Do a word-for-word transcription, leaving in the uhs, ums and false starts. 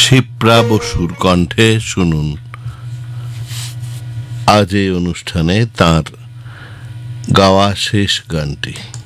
শিপ্রা বসুর কণ্ঠে শুনুন আজ এই অনুষ্ঠানে তার গাওয়া শেষ গানটি।